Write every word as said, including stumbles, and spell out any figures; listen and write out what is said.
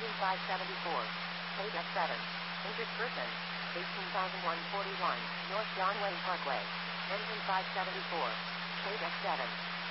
Engine five seventy-four. Page F seven. Injured person. eighteen thousand one hundred forty-one. North John Wayne Parkway. Engine five seventy-four. Page F seven.